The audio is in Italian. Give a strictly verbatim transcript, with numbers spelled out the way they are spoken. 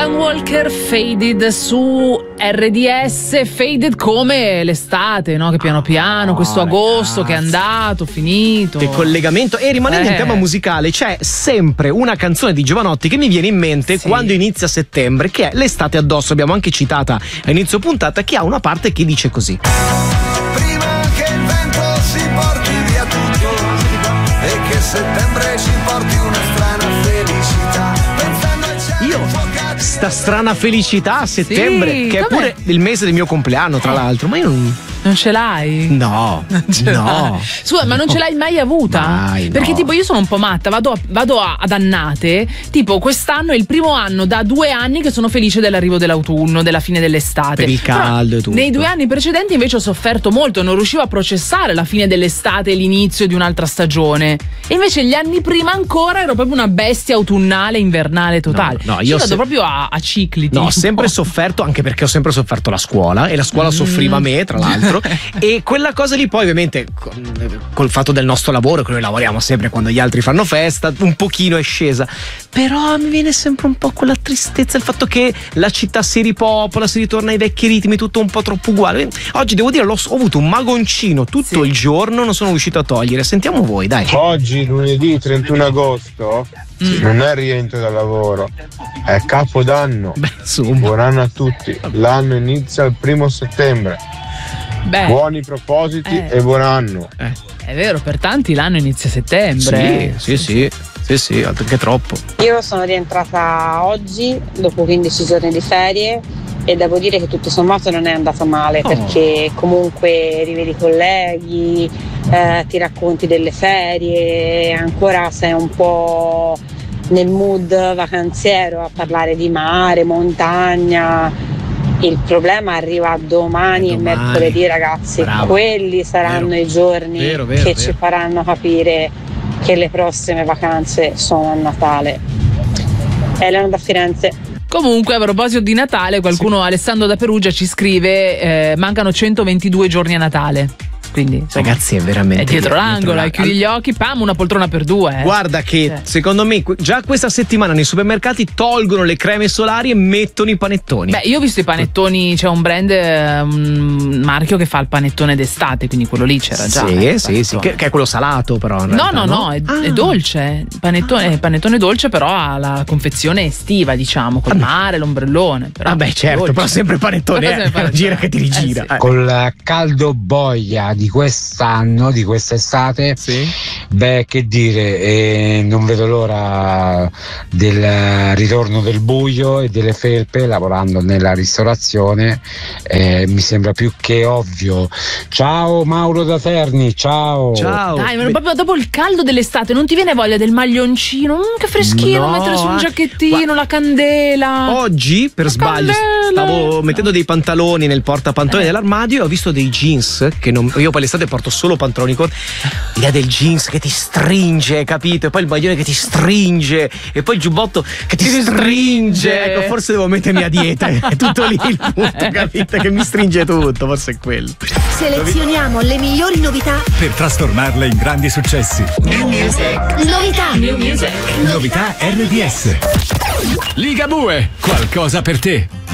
Alan Walker, Faded su R D S. Faded come l'estate, no? Che piano piano, oh, questo agosto ragazzi, che è andato, finito. Che collegamento. E rimanendo eh. in tema musicale, c'è sempre una canzone di Jovanotti che mi viene in mente sì. quando inizia settembre, che è L'estate addosso. Abbiamo anche citata a inizio puntata, che ha una parte che dice così: prima che il vento si porti via tutto e che settembre ci porti una strana felicità, pensando al cielo. Io sta strana felicità a settembre, sì, che è pure il mese del mio compleanno, tra l'altro, ma io non Non ce l'hai? No, ce no. L'hai. Scusa, ma non ce l'hai mai avuta? Mai, Perché no. tipo io sono un po' matta, vado, a, vado a, ad annate, tipo quest'anno è il primo anno da due anni che sono felice dell'arrivo dell'autunno, della fine dell'estate. Per il caldo e tutto. Nei due anni precedenti invece ho sofferto molto, non riuscivo a processare la fine dell'estate e l'inizio di un'altra stagione. E invece gli anni prima ancora ero proprio una bestia autunnale, invernale totale. No, no, io io vado se... proprio a, a cicli. No, ho tipo. sempre sofferto, anche perché ho sempre sofferto la scuola, e la scuola mm. soffriva me, tra l'altro. E quella cosa lì poi ovviamente col fatto del nostro lavoro, che noi lavoriamo sempre quando gli altri fanno festa, un pochino è scesa, però mi viene sempre un po' quella tristezza, il fatto che la città si ripopola, si ritorna ai vecchi ritmi, tutto un po' troppo uguale. Oggi devo dire, l'ho, ho avuto un magoncino tutto sì. il giorno, non sono riuscito a togliere. Sentiamo voi, dai. Oggi lunedì trentuno agosto mm. non è rientro dal lavoro, è Capodanno. Beh, insomma. Buon anno a tutti, l'anno inizia il primo settembre. Beh, buoni propositi eh. e buon anno. Eh. È vero, per tanti l'anno inizia a settembre. Sì, sì, sì, sì, sì, anche troppo. Io sono rientrata oggi dopo quindici giorni di ferie e devo dire che tutto sommato non è andato male, oh. perché comunque rivedi i colleghi, eh, ti racconti delle ferie, ancora sei un po' nel mood vacanziero a parlare di mare, montagna. Il problema arriva domani, domani. e mercoledì, ragazzi. Bravo. Quelli saranno vero. i giorni vero, vero, che vero. ci faranno capire che le prossime vacanze sono a Natale. Elena da Firenze. Comunque, a proposito di Natale, qualcuno, sì. Alessandro da Perugia, ci scrive: eh, mancano centoventidue giorni a Natale. Quindi, insomma, ragazzi, è veramente è dietro l'angolo, dietro chiudi gli occhi, pam, una poltrona per due. Eh. Guarda che eh. secondo me già questa settimana nei supermercati tolgono le creme solari e mettono i panettoni. Beh, io ho visto i panettoni, c'è un brand, un marchio che fa il panettone d'estate, quindi quello lì c'era già. Sì, eh, sì, sì, che, che è quello salato però. No, realtà, no, no, no, è, ah. è dolce. Panettone, ah. panettone dolce, però ha la confezione estiva, diciamo, col ah, mare, l'ombrellone. Però Vabbè, certo, dolce. Però sempre panettone, però sempre panettone. Gira che ti rigira. Eh, sì. eh. Col caldo boia di quest'anno, di quest'estate, sì. beh, che dire, eh, non vedo l'ora del ritorno del buio e delle felpe. Lavorando nella ristorazione, eh, mi sembra più che ovvio. Ciao Mauro da Terni, ciao. Ciao. Dai, ma proprio dopo il caldo dell'estate non ti viene voglia del maglioncino? Mm, che freschino, no, mettere su un giacchettino, la candela. Oggi per la sbaglio candela. stavo mettendo dei pantaloni nel portapantaloni eh. dell'armadio e ho visto dei jeans che non, io poi l'estate porto solo pantaloni corti. L'idea del jeans che ti stringe, capito? E poi il maglione che ti stringe e poi il giubbotto che ti, ti stringe. stringe. Ecco, forse devo mettermi a dieta. È tutto lì il punto, capito? Che mi stringe tutto, forse è quello. Selezioniamo le migliori novità per trasformarle in grandi successi. New Music. Novità. New Music. Novità R D S. Ligabue, qualcosa per te.